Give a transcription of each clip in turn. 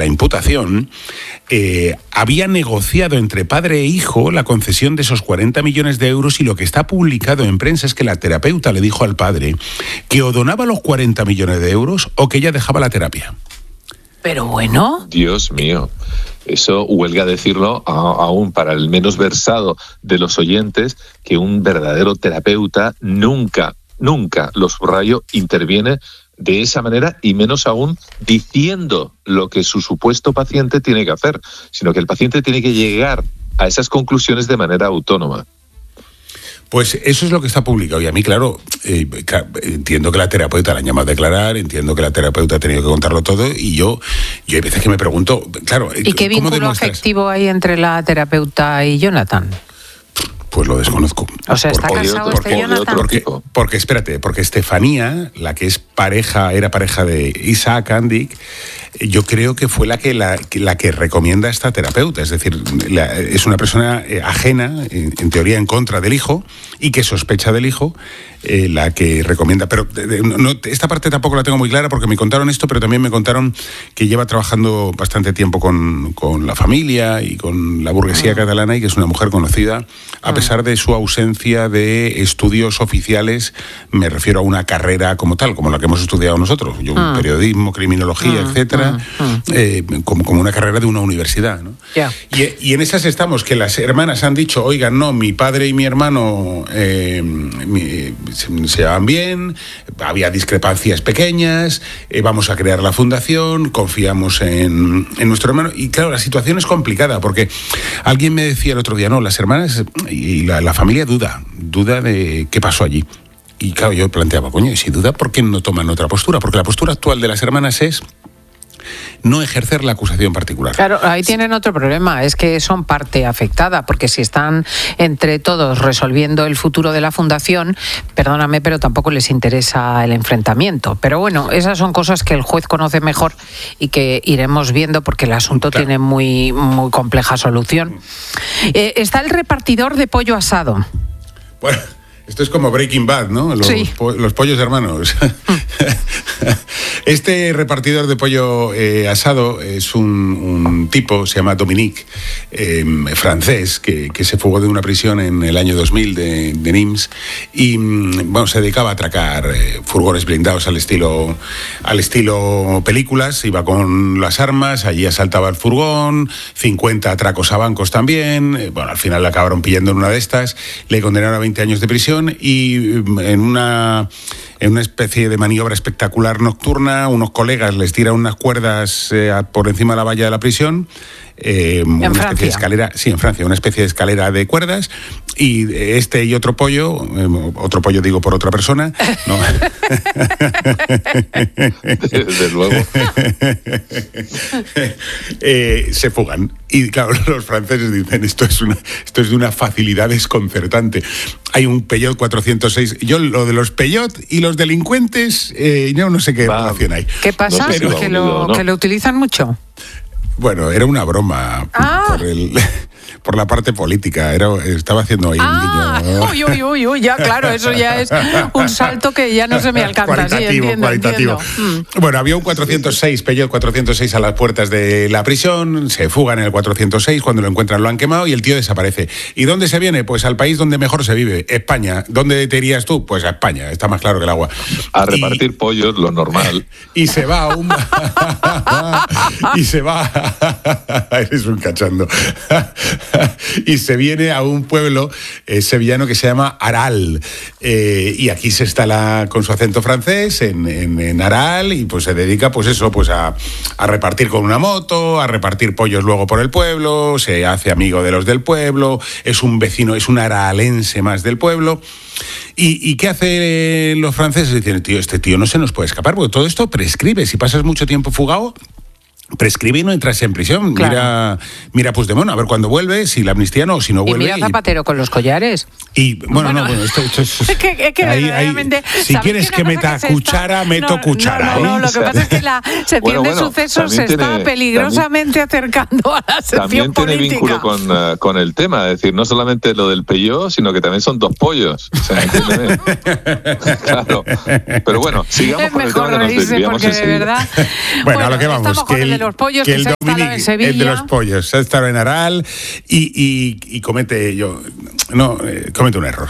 imputación, había negociado entre padre e hijo la concesión de esos 40 millones de euros, y lo que está publicado en prensa es que la terapeuta le dijo al padre que o donaba los 40 millones de euros o que ella dejaba la terapia. Pero bueno... Dios mío, eso huelga decirlo aún para el menos versado de los oyentes, que un verdadero terapeuta nunca, lo subrayo, interviene de esa manera, y menos aún diciendo lo que su supuesto paciente tiene que hacer, sino que el paciente tiene que llegar a esas conclusiones de manera autónoma. Pues eso es lo que está publicado, y a mí, claro, entiendo que la terapeuta la han llamado a declarar, entiendo que la terapeuta ha tenido que contarlo todo, y yo hay veces que me pregunto, claro... ¿Y qué vínculo afectivo hay entre la terapeuta y Jonathan? Pues lo desconozco. O sea, ¿está casado Jonathan? Porque espérate, porque Estefanía, la que era pareja de Isaac Andic, yo creo que fue la que recomienda a esta terapeuta. Es decir, es una persona ajena, en teoría en contra del hijo, y que sospecha del hijo, la que recomienda. Pero esta parte tampoco la tengo muy clara, porque me contaron esto, pero también me contaron que lleva trabajando bastante tiempo con la familia y con la burguesía catalana, y que es una mujer conocida, a pesar de su ausencia de estudios oficiales. Me refiero a una carrera como tal, como la que hemos estudiado nosotros, periodismo, criminología, etcétera, como una carrera de una universidad, ¿no? Yeah. Y en esas estamos, que las hermanas han dicho, oigan, no, mi padre y mi hermano se llevan bien, había discrepancias pequeñas, vamos a crear la fundación, confiamos en nuestro hermano. Y claro, la situación es complicada, porque alguien me decía el otro día, no, las hermanas y la familia duda de qué pasó allí. Y claro, yo planteaba, coño, y si duda, ¿por qué no toman otra postura? Porque la postura actual de las hermanas es no ejercer la acusación particular. Claro, ahí tienen otro problema, es que son parte afectada, porque si están entre todos resolviendo el futuro de la fundación, perdóname, pero tampoco les interesa el enfrentamiento. Pero bueno, esas son cosas que el juez conoce mejor y que iremos viendo, porque el asunto tiene muy, muy compleja solución. Está el repartidor de pollo asado. Bueno, esto es como Breaking Bad, ¿no? Los pollos hermanos. Este repartidor de pollo asado es un tipo, se llama Dominique, francés, que se fugó de una prisión en el año 2000 de Nimes, y bueno, se dedicaba a atracar furgones blindados al estilo películas. Iba con las armas, allí asaltaba el furgón, 50 atracos a bancos también. Bueno, al final le acabaron pillando en una de estas, le condenaron a 20 años de prisión, y en una especie de maniobra espectacular nocturna, unos colegas les tiran unas cuerdas por encima de la valla de la prisión, una especie de escalera, sí, en Francia, una especie de escalera de cuerdas, y este y otro pollo digo por otra persona, ¿no? Desde luego. Se fugan. Y claro, los franceses dicen, esto es de una facilidad desconcertante. Hay un Peugeot 406. Yo lo de los Peugeot y los delincuentes, yo no sé qué relación hay. ¿Qué pasa? ¿Que lo utilizan mucho? Bueno, era una broma por la parte política. Estaba haciendo ahí un guiño. Uy, ya, claro, eso ya es un salto que ya no se me alcanza. Cualitativo. Bueno, había un Peugeot 406 a las puertas de la prisión, se fugan en el 406, cuando lo encuentran lo han quemado y el tío desaparece. ¿Y dónde se viene? Pues al país donde mejor se vive, España. ¿Dónde te irías tú? Pues a España, está más claro que el agua. A repartir pollos, lo normal. Y se va a un... Eres un cachondo. Y se viene a un pueblo sevillano que se llama Aral, y aquí se instala con su acento francés en Aral, y pues se dedica a repartir con una moto, a repartir pollos luego por el pueblo, se hace amigo de los del pueblo, es un vecino, es un aralense más del pueblo. ¿Y qué hacen los franceses? Dicen, tío, este tío no se nos puede escapar, porque todo esto prescribe. Si pasas mucho tiempo fugado, prescribe y no entras en prisión. Claro. Mira Puigdemont, a ver cuándo vuelve, si la amnistía no, si no vuelve. Y mira Zapatero con los collares. Y bueno, esto es que verdaderamente, si quieres que meta cuchara, meto cuchara. No, lo que pasa es que la sección de sucesos se está peligrosamente acercando a la sección política. También tiene vínculo con el tema, es decir, no solamente lo del Peugeot, sino que también son dos pollos. O sea, entiéndeme. Claro. Pero bueno, sigamos con el tema, que nos desviamos enseguida. Bueno, a lo que vamos, que de los pollos que se ha instalado en Sevilla. El de los pollos, se ha instalado en Aral y comete un error.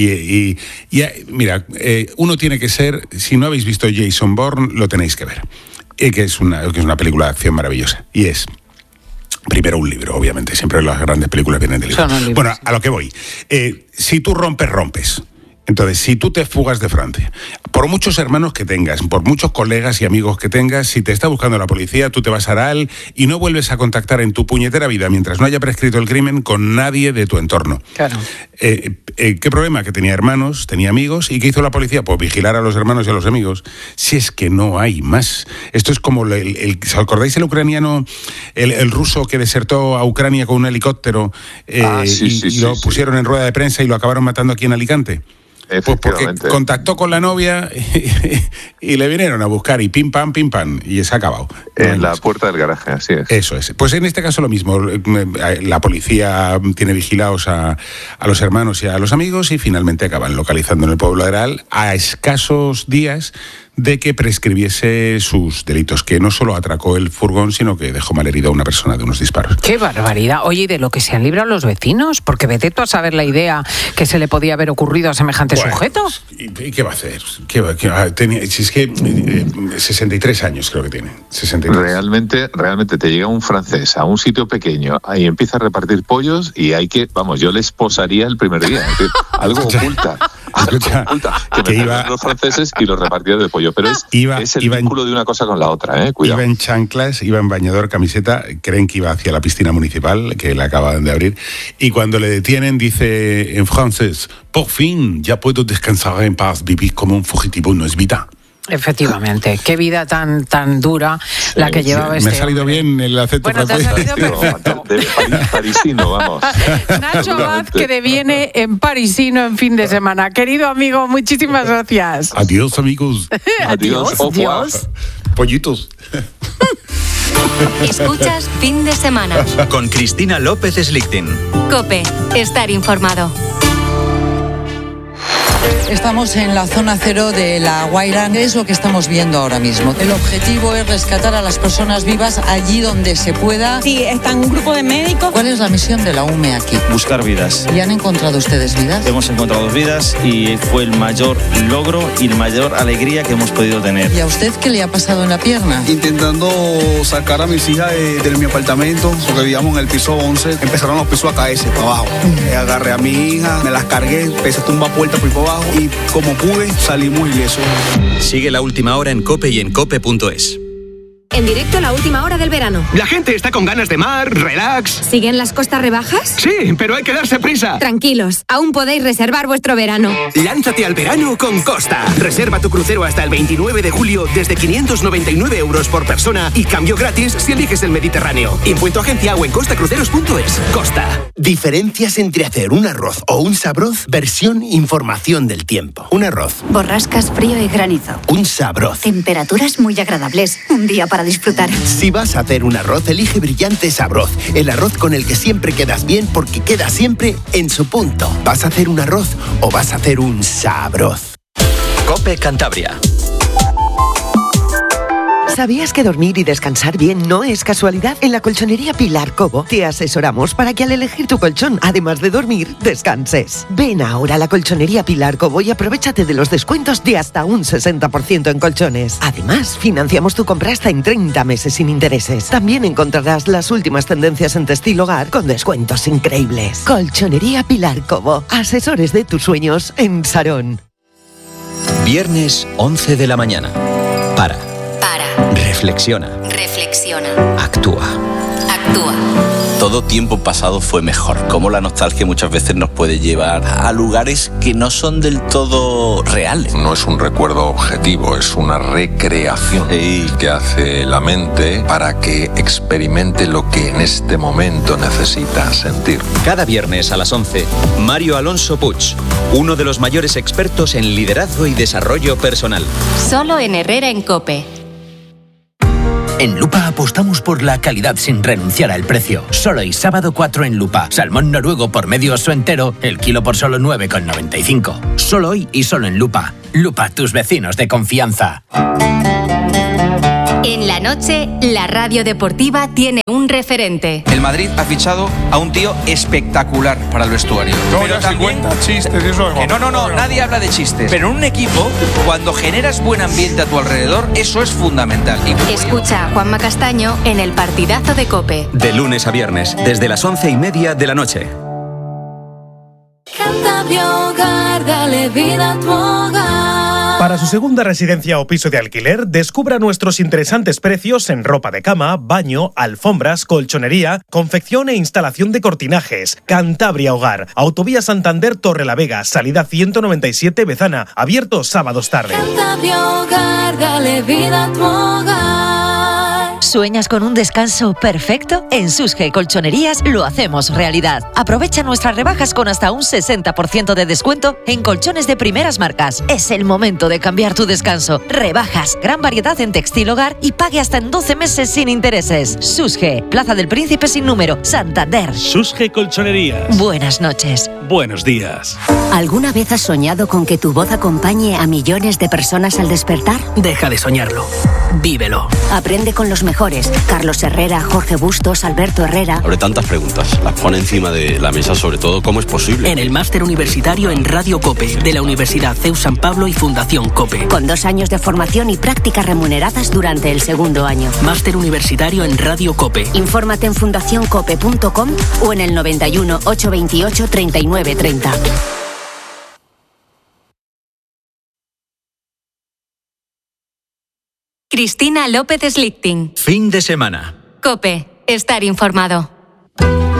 Mira, uno tiene que ser, si no habéis visto Jason Bourne, lo tenéis que ver, que es una película de acción maravillosa, y es primero un libro, obviamente, siempre las grandes películas vienen de libros. Bueno, a lo que voy, si tú rompes. Entonces, si tú te fugas de Francia, por muchos hermanos que tengas, por muchos colegas y amigos que tengas, si te está buscando la policía, tú te vas a Aral y no vuelves a contactar en tu puñetera vida, mientras no haya prescrito el crimen, con nadie de tu entorno. Claro. ¿Qué problema? Que tenía hermanos, tenía amigos, ¿y qué hizo la policía? Pues vigilar a los hermanos y a los amigos. Si es que no hay más. Esto es como ¿os acordáis el ucraniano, el ruso que desertó a Ucrania con un helicóptero y lo pusieron en rueda de prensa y lo acabaron matando aquí en Alicante? Pues porque contactó con la novia y le vinieron a buscar y pim pam, y se ha acabado. En la puerta del garaje, así es. Eso es. Pues en este caso lo mismo. La policía tiene vigilados a los hermanos y a los amigos y finalmente acaban localizando en el pueblo de Aral a escasos días de que prescribiese sus delitos, que no solo atracó el furgón, sino que dejó malherido a una persona de unos disparos. ¡Qué barbaridad! Oye, ¿y de lo que se han librado los vecinos? Porque vete tú a saber la idea que se le podía haber ocurrido a semejante sujeto. ¿Y qué va a hacer? Si es que 63 años creo que tiene. 63. Realmente te llega un francés a un sitio pequeño y empieza a repartir pollos y yo le esposaría el primer día. Es decir, algo oculta. Que iba los franceses y los repartidores de pollo, pero es el vínculo de una cosa con la otra, cuidado. Iba en chanclas, iba en bañador, camiseta, creen que iba hacia la piscina municipal que le acaban de abrir, y cuando le detienen dice en francés: por fin ya puedo descansar en paz, vivir como un fugitivo no es vida. Efectivamente, qué vida tan dura la que llevaba este. Me ha salido hombre. Bien el acento francés. Te ha salido perfecto. De parisino, vamos. Nacho Abad, que deviene en parisino en fin de semana. Querido amigo, muchísimas gracias. Adiós, amigos. Adiós. Adiós. Pollitos. Escuchas Fin de Semana con Cristina López Slichting. COPE, estar informado. Estamos en la zona cero de La Guaira, es lo que estamos viendo ahora mismo. El objetivo es rescatar a las personas vivas allí donde se pueda. Sí, está un grupo de médicos. ¿Cuál es la misión de la UME aquí? Buscar vidas. ¿Y han encontrado ustedes vidas? Hemos encontrado vidas y fue el mayor logro y la mayor alegría que hemos podido tener. ¿Y a usted qué le ha pasado en la pierna? Intentando sacar a mis hijas de mi apartamento, porque vivíamos en el piso 11, empezaron los pisos a caerse para abajo. Agarré a mi hija, me las cargué, empecé a tumbar puertas por abajo y como pude salimos ilesos. Sigue La Última Hora en COPE y en COPE.es. En directo la última hora del verano. La gente está con ganas de mar, relax. ¿Siguen las costas rebajas? Sí, pero hay que darse prisa. Tranquilos, aún podéis reservar vuestro verano. Lánzate al verano con Costa. Reserva tu crucero hasta el 29 de julio desde 599 euros por persona y cambio gratis si eliges el Mediterráneo. Impuesto agencia o en costacruceros.es. Costa. Diferencias entre hacer un arroz o un sabroz, versión información del tiempo. Un arroz. Borrascas, frío y granizo. Un sabroz. Temperaturas muy agradables. Un día para disfrutar. Si vas a hacer un arroz, elige Brillante Sabroz. El arroz con el que siempre quedas bien porque queda siempre en su punto. ¿Vas a hacer un arroz o vas a hacer un sabroz? COPE Cantabria. ¿Sabías que dormir y descansar bien no es casualidad? En la colchonería Pilar Cobo te asesoramos para que al elegir tu colchón, además de dormir, descanses. Ven ahora a la colchonería Pilar Cobo y aprovéchate de los descuentos de hasta un 60% en colchones. Además, financiamos tu compra hasta en 30 meses sin intereses. También encontrarás las últimas tendencias en textil hogar con descuentos increíbles. Colchonería Pilar Cobo, asesores de tus sueños en Sarón. Viernes 11 de la mañana. Para. Reflexiona. Actúa. Todo tiempo pasado fue mejor. Como la nostalgia muchas veces nos puede llevar a lugares que no son del todo reales. No es un recuerdo objetivo, es una recreación que hace la mente para que experimente lo que en este momento necesita sentir. Cada viernes a las 11, Mario Alonso Puig, uno de los mayores expertos en liderazgo y desarrollo personal. Solo en Herrera en COPE. En Lupa apostamos por la calidad sin renunciar al precio. Solo hoy sábado 4 en Lupa. Salmón noruego por medio oso entero, el kilo por solo 9,95. Solo hoy y solo en Lupa. Lupa, tus vecinos de confianza. En la noche, la radio deportiva tiene un referente. El Madrid ha fichado a un tío espectacular para el vestuario. No, ya se cuenta chistes y eso. No, nadie habla de chistes. Pero en un equipo, cuando generas buen ambiente a tu alrededor, eso es fundamental. Escucha a Juanma Castaño en El Partidazo de COPE. De lunes a viernes, desde las 11:30 de la noche. Cantabria Hogar, dale vida a tu hogar. Para su segunda residencia o piso de alquiler, descubra nuestros interesantes precios en ropa de cama, baño, alfombras, colchonería, confección e instalación de cortinajes. Cantabria Hogar, Autovía Santander Torrelavega, salida 197 Bezana, abierto sábados tarde. Cantabria Hogar, dale vida a tu hogar. ¿Sueñas con un descanso perfecto? En Susge Colchonerías lo hacemos realidad. Aprovecha nuestras rebajas con hasta un 60% de descuento en colchones de primeras marcas. Es el momento de cambiar tu descanso. Rebajas, gran variedad en textil hogar y pague hasta en 12 meses sin intereses. Susge, Plaza del Príncipe sin número, Santander. Susge Colchonerías. Buenas noches. Buenos días. ¿Alguna vez has soñado con que tu voz acompañe a millones de personas al despertar? Deja de soñarlo. Vívelo. Aprende con los mejores. Carlos Herrera, Jorge Bustos, Alberto Herrera. Abre tantas preguntas. Las pone encima de la mesa, sobre todo, ¿cómo es posible? En el máster universitario en Radio COPE, de la Universidad CEU San Pablo y Fundación COPE. Con 2 años de formación y prácticas remuneradas durante el segundo año. Máster universitario en Radio COPE. Infórmate en fundacioncope.com o en el 91 828 3930. Cristina López Slichting. Fin de semana. COPE. Estar informado.